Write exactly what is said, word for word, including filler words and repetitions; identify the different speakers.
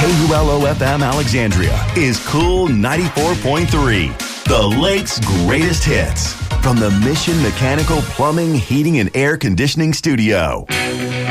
Speaker 1: U L O F M Alexandria is Cool ninety-four point three, the Lake's greatest hits, from the Mission Mechanical Plumbing, Heating, and Air Conditioning Studio.